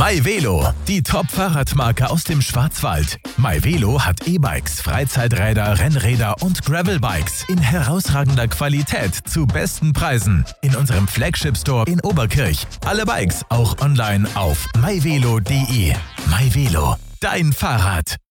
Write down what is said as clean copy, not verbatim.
MyVelo, die Top-Fahrradmarke aus dem Schwarzwald. MyVelo hat E-Bikes, Freizeiträder, Rennräder und Gravelbikes in herausragender Qualität zu besten Preisen. In unserem Flagship-Store in Oberkirch. Alle Bikes auch online auf myvelo.de. MyVelo, dein Fahrrad.